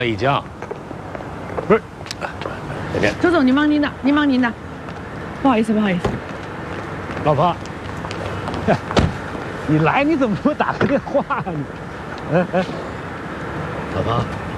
已经，不是，再见。 周总，您忙您的，您忙您的。不好意思，不好意思。 老婆，你来你怎么不打个电话呢？老婆。